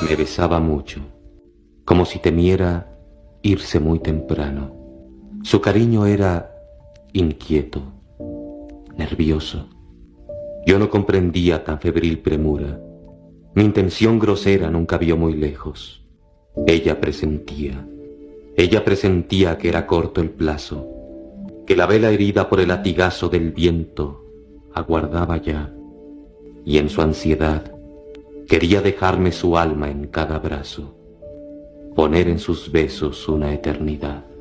Me besaba mucho, como si temiera irse muy temprano. Su cariño era inquieto, nervioso. Yo no comprendía tan febril premura. Mi intención grosera nunca vio muy lejos. Ella presentía que era corto el plazo, que la vela herida por el latigazo del viento aguardaba ya, y en su ansiedad quería dejarme su alma en cada brazo, poner en sus besos una eternidad.